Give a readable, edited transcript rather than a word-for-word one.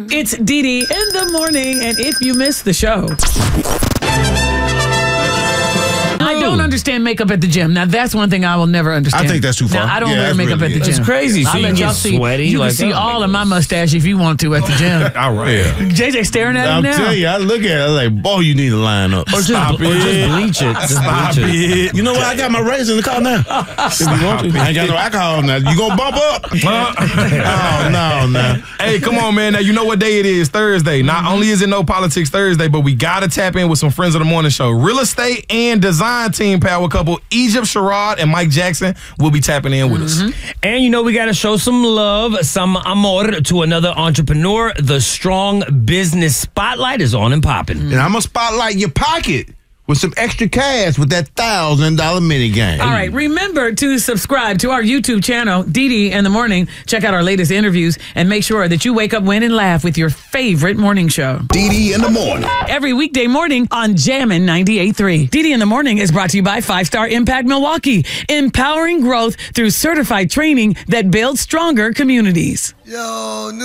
It's Dee Dee in the morning, and if you missed the show, I don't understand makeup at the gym. Now, that's one thing I will never understand. I think that's too far. Now, I don't wear makeup at the gym. It's crazy. So I'll you let y'all get see. sweaty. You can see all of my mustache if you want to at the gym. All right. Yeah. JJ staring at him now. I'm telling you, I look at it, I'm like, boy, you need to line up. Or just bleach it. Stop it. You know what? I got my razor in the car now. If you want to. I ain't got no alcohol now. You gonna bump up? Oh, no. Hey, come on, man. Now, you know what day it is? Thursday. Not only is it No Politics Thursday, but we got to tap in with some friends of the morning show. Real estate and design team power couple Egypt Sherrod and Mike Jackson will be tapping in with us. And you know we got to show some love, some amor to another entrepreneur. The Strong Business Spotlight is on and popping. And I'm gonna spotlight your pocket with some extra cash with that $1,000 mini game. All right, remember to subscribe to our YouTube channel, Dee Dee in the Morning. Check out our latest interviews and make sure that you wake up, win, and laugh with your favorite morning show. Dee Dee in the morning. Every weekday morning on Jammin' 98.3. Dee Dee in the Morning is brought to you by 5-Star Impact Milwaukee, empowering growth through certified training that builds stronger communities. Yo,